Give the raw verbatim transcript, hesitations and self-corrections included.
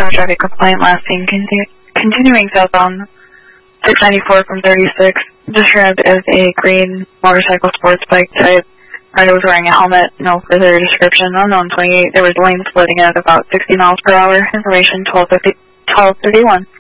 no traffic complaint last seen continu continuing southbound six ninety-four from thirty-six. Described as a green motorcycle sports bike type. Rider was wearing a helmet. No further description. Unknown twenty-eight. There was lane splitting at about sixty miles per hour. Information twelve thirty-one.